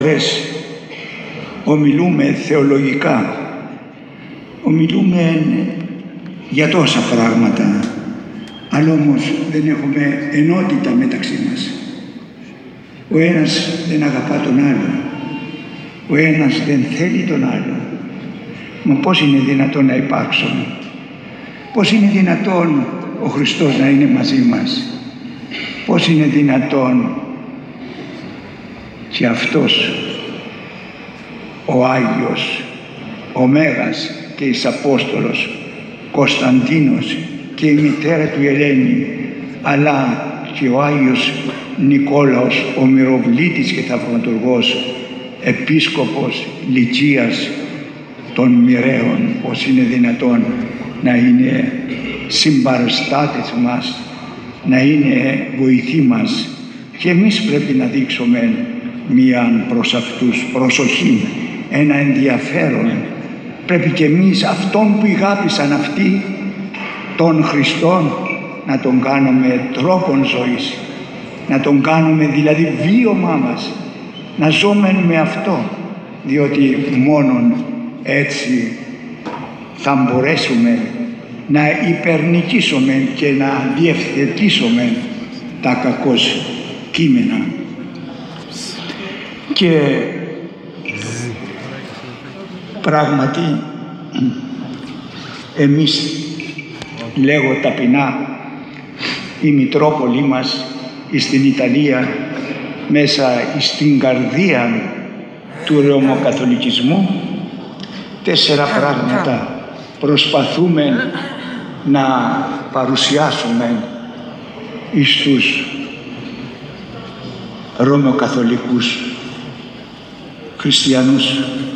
φορές ομιλούμε θεολογικά, ομιλούμε για τόσα πράγματα, αλλά όμως δεν έχουμε ενότητα μεταξύ μας. Ο ένας δεν αγαπά τον άλλο, ο ένας δεν θέλει τον άλλο. Μα πώς είναι δυνατόν να υπάρξουν? Πώς είναι δυνατόν ο Χριστός να είναι μαζί μας? Πώς είναι δυνατόν και αυτός ο Άγιος, ο Μέγας και εις Απόστολος Κωνσταντίνος και η μητέρα του Ελένη, αλλά και ο Άγιος Νικόλαος, ο Μυροβλήτης και θαυματουργός, επίσκοπος Λυκίας των Μοιραίων, πώς είναι δυνατόν να είναι συμπαραστάτες μας, να είναι βοηθοί μας, και εμείς πρέπει να δείξουμε μίαν προς αυτούς προσοχή, ένα ενδιαφέρον. Πρέπει και εμείς αυτόν που αγάπησαν αυτοί, τον Χριστόν, να τον κάνουμε τρόπον ζωής, να τον κάνουμε δηλαδή βίωμά μας, να ζούμε με αυτό, διότι μόνον έτσι θα μπορέσουμε να υπερνικήσουμε και να διευθετήσουμε τα κακώς κείμενα. Και πράγματι εμείς, λέγω ταπεινά, η Μητρόπολη μας στην Ιταλία, μέσα στην καρδία του Ρωμοκαθολικισμού, 4 πράγματα προσπαθούμε να παρουσιάσουμε εις τους Ρωμοκαθολικούς χριστιανούς.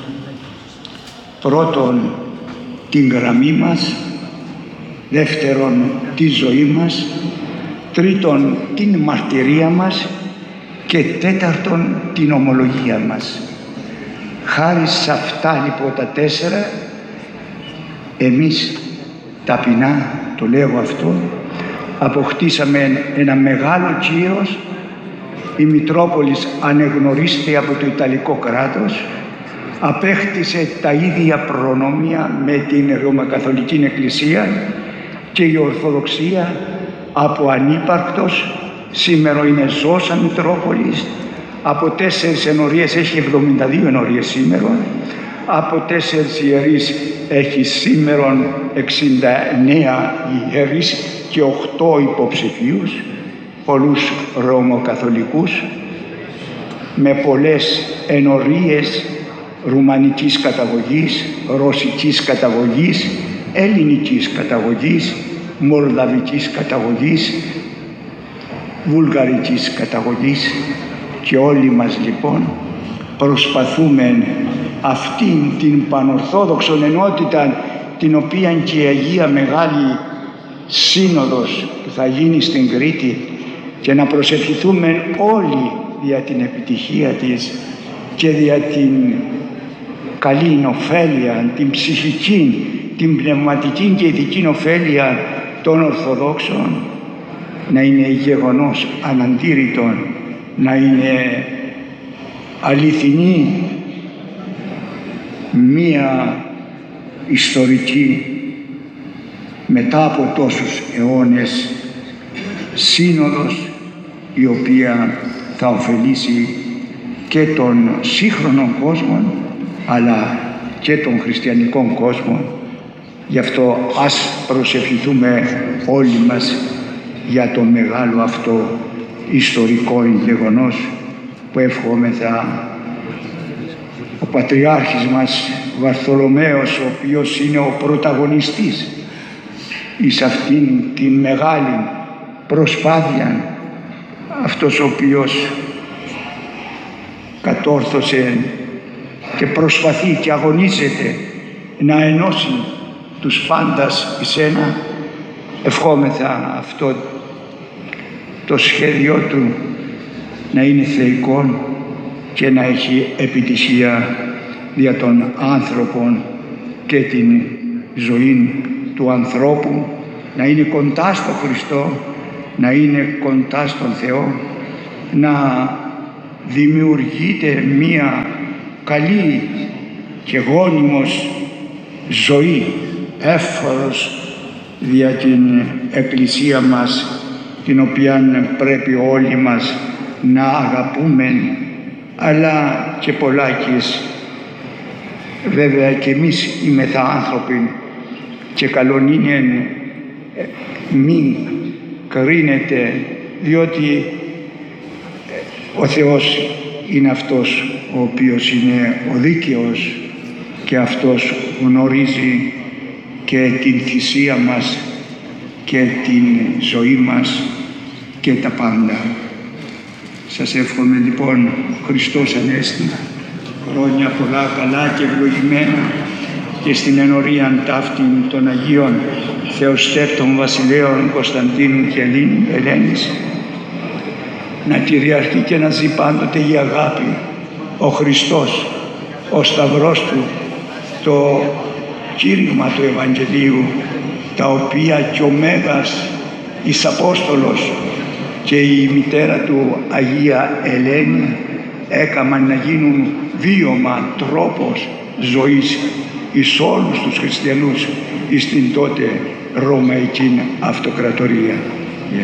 Πρώτον, την γραμμή μας. Δεύτερον, τη ζωή μας. Τρίτον, την μαρτυρία μας. Και τέταρτον, την ομολογία μας. Χάρη σε αυτά λοιπόν τα 4, εμείς ταπεινά, το λέγω αυτό, αποκτήσαμε ένα μεγάλο κύρος. Η Μητρόπολης ανεγνωρίστηκε από το Ιταλικό κράτος, απέκτησε τα ίδια προνόμια με την Ρωμακαθολική Εκκλησία, και η Ορθοδοξία από ανύπαρκτος σήμερα είναι ζώσα Μητρόπολης. Από 4 ενορίες έχει 72 ενορίες σήμερα, από 4 ιερείς έχει σήμερα 69 ιερείς και 8 υποψηφίους, πολλούς Ρωμοκαθολικούς, με πολλές ενορίες ρουμανικής καταγωγής, ρωσικής καταγωγής, ελληνικής καταγωγής, μολδαβικής καταγωγής, βουλγαρικής καταγωγής. Και όλοι μας λοιπόν προσπαθούμε αυτήν την πανορθόδοξον ενότητα, την οποία και η Αγία Μεγάλη Σύνοδος που θα γίνει στην Κρήτη, και να προσευχηθούμε όλοι για την επιτυχία της και για την καλή ωφέλεια, την ψυχική, την πνευματική και ειδική ωφέλεια των Ορθοδόξων, να είναι γεγονός αναντήρητον, να είναι αληθινή μία ιστορική, μετά από τόσους αιώνες, σύνοδος, η οποία θα ωφελήσει και τον σύγχρονο κόσμο αλλά και τον χριστιανικό κόσμο. Γι' αυτό ας προσευχηθούμε όλοι μας για το μεγάλο αυτό ιστορικό γεγονός, που ευχόμεθα ο Πατριάρχης μας Βαρθολομαίος, ο οποίος είναι ο πρωταγωνιστής εις αυτήν την μεγάλη προσπάθεια, αυτός ο οποίος κατόρθωσε και προσπαθεί και αγωνίζεται να ενώσει τους πάντας εις ένα, ευχόμεθα αυτό το σχέδιο του να είναι θεϊκό και να έχει επιτυχία για τον άνθρωπο και την ζωή του ανθρώπου, να είναι κοντά στο Χριστό, να είναι κοντά στον Θεό, να δημιουργείται μία καλή και γόνιμος ζωή, εύφορος δια την Εκκλησία μας, την οποία πρέπει όλοι μας να αγαπούμε, αλλά και πολλάκις βέβαια και εμείς είμεθα άνθρωποι και καλόν είναι μην κρίνεται, διότι ο Θεός είναι αυτός ο οποίος είναι ο δίκαιος και αυτός γνωρίζει και την θυσία μας και την ζωή μας και τα πάντα. Σας εύχομαι λοιπόν Χριστός Ανέστη, χρόνια πολλά καλά και ευλογημένα και στην ενορία ταύτην των Αγίων Θεοστέπτων Βασιλέων Κωνσταντίνου και Ελένης, να κυριαρχεί και να ζει πάντοτε η αγάπη, ο Χριστός, ο Σταυρός Του, το κήρυγμα του Ευαγγελίου, τα οποία και ο Μέγας εις Απόστολος και η μητέρα του Αγία Ελένη έκαμαν να γίνουν βίωμα, τρόπος ζωής εις όλους τους χριστιανούς εις την τότε Ρωμαϊκή Αυτοκρατορία.